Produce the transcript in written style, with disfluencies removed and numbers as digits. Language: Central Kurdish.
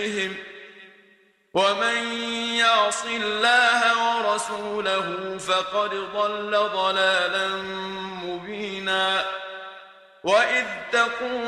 إليهم ومن يعص الله ورسوله فقد ضل ضلالا مبينا وإذ تقول